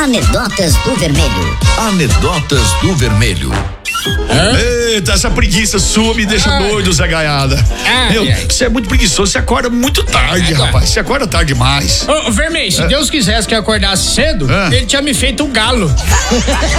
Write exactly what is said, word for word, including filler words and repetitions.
Anedotas do Vermelho. Anedotas do Vermelho. Hã? Eita, essa preguiça sua me deixa Ai. doido, Zé Gaiada. Ai, Meu, ai. você é muito preguiçoso, você acorda muito tarde, Ai, rapaz. Você acorda tarde demais. Ô, Vermelho, se Deus quisesse que eu acordasse cedo, Ah. ele tinha me feito um galo.